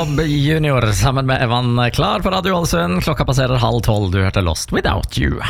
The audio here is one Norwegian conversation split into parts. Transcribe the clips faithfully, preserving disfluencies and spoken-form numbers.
Jakob Junior sammen med Evan Klar på Radio Ålesund. Klokka passerer halv tolv, du hørte Lost Without You.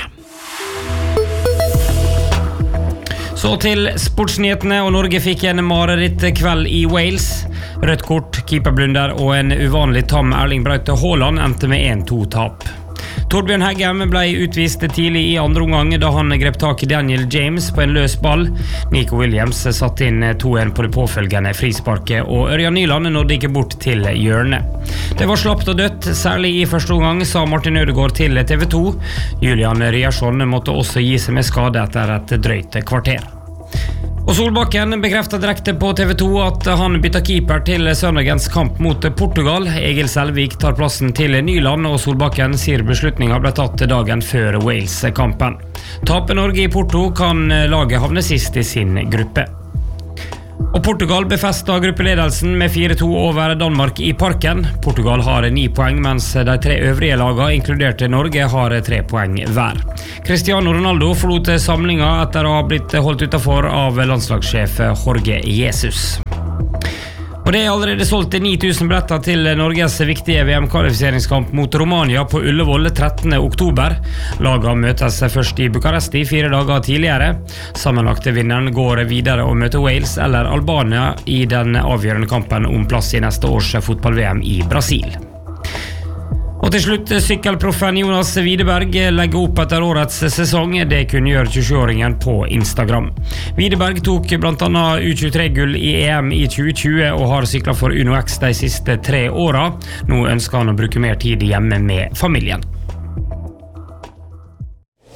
Så til sportsnyhetene, og Norge fikk en mareritt kveld i Wales. Rødt kort, keeperblunder og en uvanlig tam Erling Braute Haaland endte med en to tap. Torbjørn Heggem ble utvist tidlig i andre omgang da han grep tak i Daniel James på en løs ball. Nico Williams satt inn to en på det påfølgende frisparket, og Ørjan Nyland nådde ikke bort til hjørnet. Det var slapt og dødt, særlig i første omgang, sa Martin Ødegaard til T V to. Julian Ryerson måtte også gi seg med skade etter et drøyt kvarter. Og Solbakken bekreftet direkte på T V to at han bytter keeper til søndagens kamp mot Portugal. Egil Selvik tar plassen til Nyland, og Solbakken sier beslutningen ble tatt dagen før Wales-kampen. Taper Norge i Porto kan laget havne sist i sin gruppe. Og Portugal befestet gruppeledelsen med fire to over Danmark i Parken. Portugal har ni poeng, mens de tre øvrige lagene, inkludert Norge, har tre poeng hver. Cristiano Ronaldo forlot samlingen etter å ha blitt holdt utenfor av landslagssjef Jorge Jesus. Og det er allerede solgt ni tusen billetter til Norges viktige V M-kvalifiseringskamp mot Romania på Ullevål trettende oktober. Laget møtes først i Bukaresti fire dager tidligere. Sammenlagte vinneren går videre og møter Wales eller Albania i den avgjørende kampen om plass i neste års fotball-V M i Brasil. Og til slutt, sykkelproffen Jonas Widerberg legger opp etter årets sesong. Det kunne gjøre tjuesjuåringen på Instagram. Widerberg tok blant annet U tjuetre-gull i E M i tjue tjue og har syklet for Uno X de siste tre åra. Nå ønsker han å bruke mer tid hjemme med familien.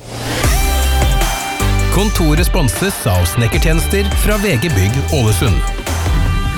Kontoret sponses av snekkertjenester fra V G Bygg Ålesund.